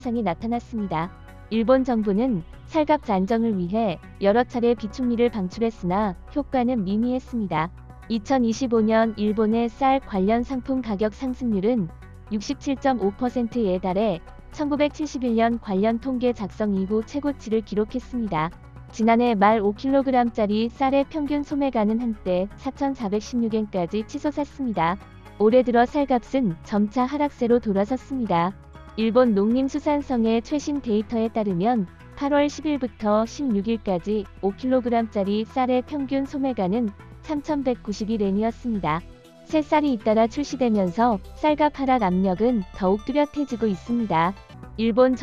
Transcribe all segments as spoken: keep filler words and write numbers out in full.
상이 나타났습니다. 일본 정부는 쌀값 안정을 위해 여러 차례 비축미를 방출했으나 효과는 미미했습니다. 이천이십오 년 일본의 쌀 관련 상품 가격 상승률은 육십칠 점 오 퍼센트에 달해 천구백칠십일 년 관련 통계 작성 이후 최고치를 기록했습니다. 지난해 말 오 킬로그램짜리 쌀의 평균 소매가는 한때 사천사백십육 엔까지 치솟았습니다. 올해 들어 쌀값은 점차 하락세로 돌아섰습니다. 일본 농림수산성의 최신 데이터에 따르면 팔월 십일부터 십육일까지 오 킬로그램짜리 쌀의 평균 소매가는 삼천백구십일 엔이었습니다. 새 쌀이 잇따라 출시되면서 쌀값 하락 압력은 더욱 뚜렷해지고 있습니다. 일본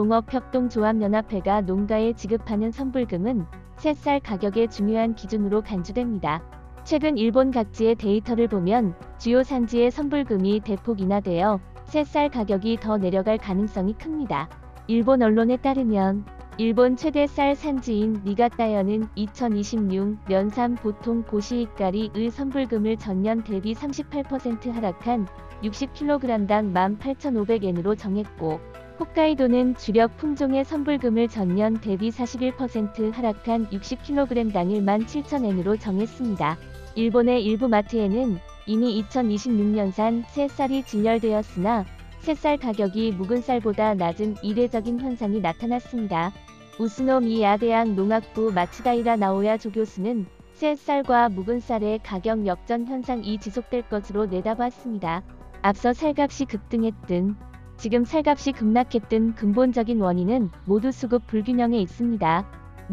전국농업협동조합연합회가 농가에 지급하는 선불금은 새 쌀 가격의 중요한 기준으로 간주됩니다. 최근 일본 각지의 데이터를 보면 주요 산지의 선불금이 대폭 인하되어 새 쌀 가격이 더 내려갈 가능성이 큽니다. 일본 언론에 따르면 일본 최대 쌀 산지인 니가타현은 이천이십육 년 산 보통 고시익가리의 선불금을 전년 대비 삼십팔 퍼센트 하락한 육십 킬로그램당 만 팔천오백 엔으로 정했고, 홋카이도는 주력 품종의 선불금을 전년 대비 사십일 퍼센트 하락한 육십 킬로그램당 만 칠천 엔으로 정했습니다. 일본의 일부 마트에는 이미 이천이십육 년산 새 쌀이 진열되었으나 새쌀 가격이 묵은 쌀보다 낮은 이례적인 현상이 나타났습니다. 우스노미야 대학 농학부 마츠다이라 나오야 조교수는 새 쌀과 묵은 쌀의 가격 역전 현상이 지속될 것으로 내다봤습니다. 앞서 쌀값이 급등했든 지금 쌀값이 급락했든 근본적인 원인은 모두 수급 불균형에 있습니다.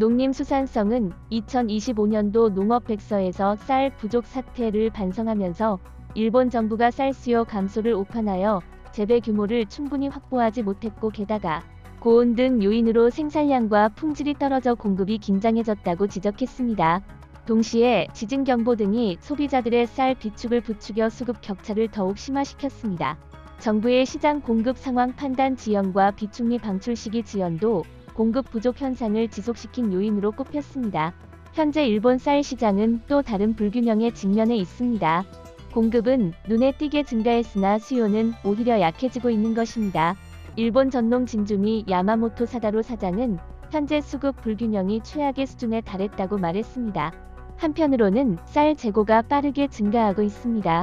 농림수산성은 이천이십오 년도 농업백서에서 쌀 부족 사태를 반성하면서 일본 정부가 쌀 수요 감소를 오판하여 재배 규모를 충분히 확보하지 못했고, 게다가 고온 등 요인으로 생산량과 품질이 떨어져 공급이 긴장해졌다고 지적했습니다. 동시에 지진경보 등이 소비자들의 쌀 비축을 부추겨 수급 격차를 더욱 심화시켰습니다. 정부의 시장 공급 상황 판단 지연과 비축미 방출 시기 지연도 공급 부족 현상을 지속시킨 요인으로 꼽혔습니다. 현재 일본 쌀 시장은 또 다른 불균형에 직면해 있습니다. 공급은 눈에 띄게 증가했으나 수요는 오히려 약해지고 있는 것입니다. 일본 전농 진주미 야마모토 사다로 사장은 현재 수급 불균형이 최악의 수준에 달했다고 말했습니다. 한편으로는 쌀 재고가 빠르게 증가하고 있습니다.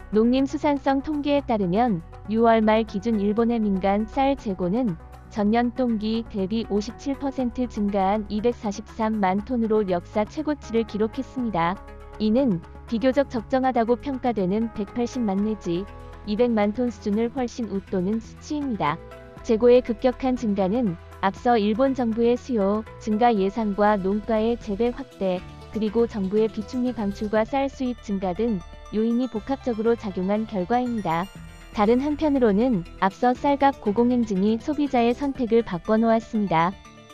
농림수산성 통계에 따르면 유월 말 기준 일본의 민간 쌀 재고는 전년 동기 대비 오십칠 퍼센트 증가한 이백사십삼만 톤으로 역사 최고치를 기록했습니다. 이는 비교적 적정하다고 평가되는 백팔십만 내지 이백만 톤 수준을 훨씬 웃도는 수치입니다. 재고의 급격한 증가는 앞서 일본 정부의 수요 증가 예상과 농가의 재배 확대, 그리고 정부의 비축미 방출과 쌀 수입 증가 등 요인이 복합적으로 작용한 결과입니다. 다른 한편으로는 앞서 쌀값 고공행진이 소비자의 선택을 바꿔놓았습니다.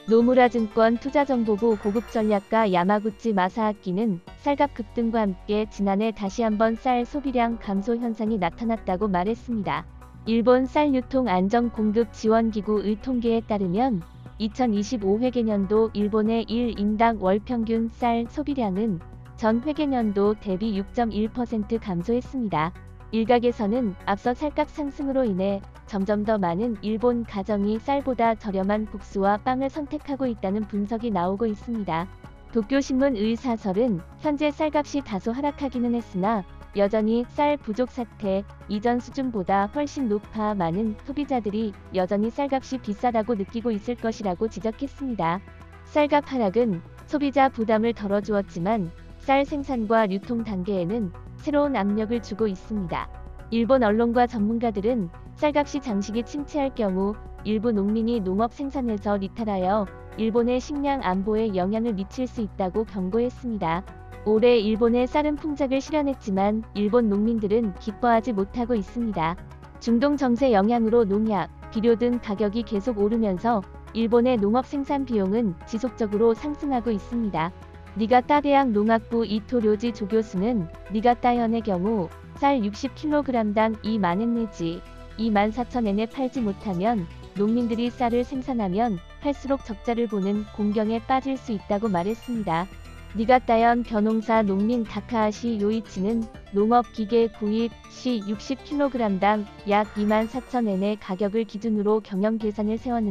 노무라증권 투자정보부 고급전략가 야마구치 마사아키는 쌀값 급등과 함께 지난해 다시 한번 쌀 소비량 감소 현상이 나타났다고 말했습니다. 일본 쌀 유통 안정 공급 지원기구의 통계에 따르면 이천이십오 회계년도 일본의 일 인당 월 평균 쌀 소비량은 전 회계년도 대비 육 점 일 퍼센트 감소했습니다. 일각에서는 앞서 쌀값 상승으로 인해 점점 더 많은 일본 가정이 쌀보다 저렴한 국수와 빵을 선택하고 있다는 분석이 나오고 있습니다. 도쿄신문의 사설은 현재 쌀값이 다소 하락하기는 했으나 여전히 쌀 부족 사태 이전 수준보다 훨씬 높아 많은 소비자들이 여전히 쌀값이 비싸다고 느끼고 있을 것이라고 지적했습니다. 쌀값 하락은 소비자 부담을 덜어주었지만 쌀 생산과 유통 단계에는 새로운 압력을 주고 있습니다. 일본 언론과 전문가들은 쌀값이 장시기 침체할 경우 일부 농민이 농업 생산에서 리탈하여 일본의 식량 안보에 영향을 미칠 수 있다고 경고했습니다. 올해 일본의 쌀은 풍작을 실현했지만 일본 농민들은 기뻐하지 못하고 있습니다. 중동 정세 영향으로 농약, 비료 등 가격이 계속 오르면서 일본의 농업 생산 비용은 지속적으로 상승하고 있습니다. 니가타 대학 농학부 이토료지 조교수는 니가타현의 경우 쌀 육십 킬로그램당 이만 엔 내지 이만 사천 엔에 팔지 못하면 농민들이 쌀을 생산하면 할수록 적자를 보는 공경에 빠질 수 있다고 말했습니다. 니가따현 벼농사 농민 다카하시 요이치는 농업기계 구입 시 육십 킬로그램당 약 이만 사천 엔의 가격을 기준으로 경영 계산을 세웠는데